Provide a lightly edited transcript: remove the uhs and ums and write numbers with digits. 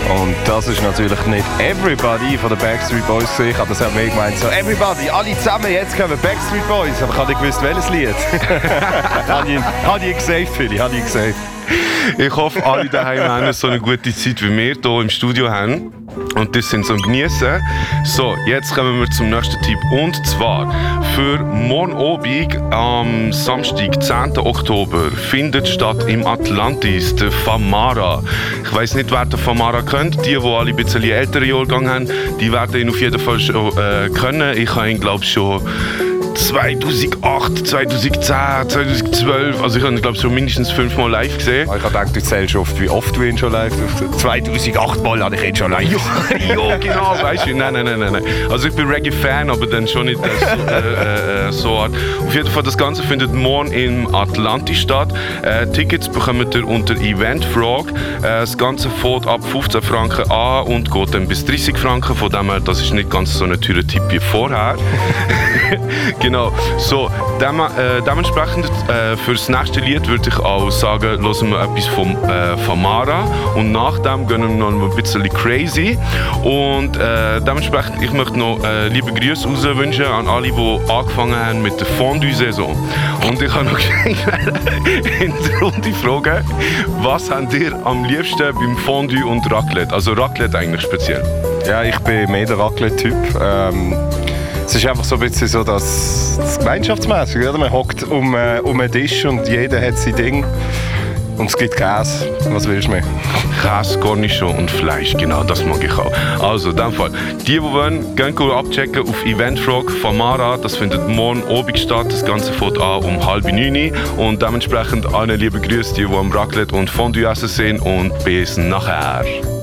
Und das ist natürlich nicht Everybody von den Backstreet Boys. Ich habe das auch mehr gemeint, so Everybody, alle zusammen, jetzt kommen Backstreet Boys. Aber ich habe nicht gewusst, welches Lied. Habe ich gesaved, Philly, habe ich gesaved. Ich hoffe, alle daheim haben so eine gute Zeit, wie wir hier im Studio haben. Und das sind so ein Geniessen. So, jetzt kommen wir zum nächsten Tipp. Und zwar, für morgen Abend am Samstag, 10. Oktober, findet statt im Atlantis der Famara. Ich weiss nicht, wer der Famara kennt. Die alle ein bisschen ältere Jahrgang haben, die werden ihn auf jeden Fall schon können. Ich habe ihn, glaube ich, schon 2008, 2010, 2012, also ich habe ihn, glaube ich, schon mindestens 5-mal live gesehen. Ich habe gedacht, du zählst oft, wie oft du ihn schon live hast. 2008 Mal habe ich ihn schon live. Ja, genau, weißt du, nein. Also ich bin Reggae-Fan, aber dann schon nicht so Art. Auf jeden Fall, das Ganze findet morgen im Atlantis statt. Tickets bekommt ihr unter Eventfrog. Das Ganze fängt ab 15 Franken an und geht dann bis 30 Franken. Von dem her, das ist nicht ganz so ein teurer Tipp wie vorher. Genau, so, dementsprechend für das nächste Lied würde ich auch sagen, hören wir etwas von Famara und nach dem gehen wir noch ein bisschen crazy und dementsprechend, ich möchte noch liebe Grüße wünschen an alle, die angefangen haben mit der Fondue-Saison. Und ich habe noch in der Runde fragen, was habt ihr am liebsten beim Fondue und Raclette? Also Raclette eigentlich speziell. Ja, ich bin mehr der Raclette-Typ. Es ist einfach so ein bisschen so das Gemeinschaftsmäßige, oder? Man hockt um einen Tisch und jeder hat sein Ding. Und es gibt Käse. Was willst du mehr? Käse, Cornichon und Fleisch, genau, das mag ich auch. Also, in dem Fall, die wollen, gehen abchecken auf Eventfrog Famara. Das findet morgen Abend statt. Das Ganze fängt an um 8:30 und dementsprechend allen liebe Grüße, die am Raclette und Fondue essen sind und bis nachher.